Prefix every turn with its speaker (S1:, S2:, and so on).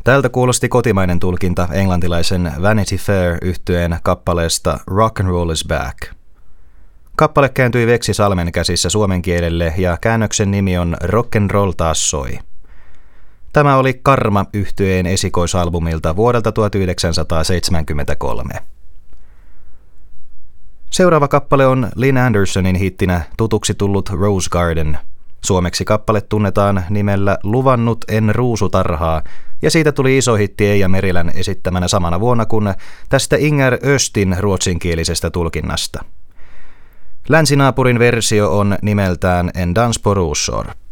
S1: Tältä kuulosti kotimainen tulkinta englantilaisen Vanity Fair -yhtyeen kappaleesta Rock and Roll is Back. Kappale kääntyi Veksi Salmen käsissä suomen kielelle ja käännöksen nimi on Rock and Roll taas soi. Tämä oli Karma -yhtyeen esikoisalbumilta vuodelta 1973. Seuraava kappale on Lynn Andersonin hittinä tutuksi tullut Rose Garden. Suomeksi kappale tunnetaan nimellä Luvannut en ruusutarhaa, ja siitä tuli iso hitti Eija Merilän esittämänä samana vuonna kuin tästä Inger Östin ruotsinkielisestä tulkinnasta. Länsinaapurin versio on nimeltään En dans på rosor.